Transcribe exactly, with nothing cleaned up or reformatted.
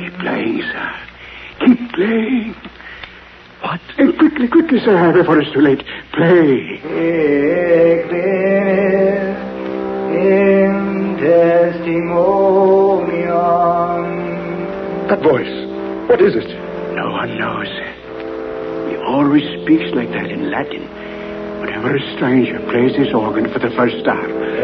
Keep playing, sir. Keep playing. What? Uh, quickly, quickly, sir, before it's too late. Play. That voice. What is it? No one knows. He always speaks like that in Latin. Whenever a stranger plays this organ for the first time.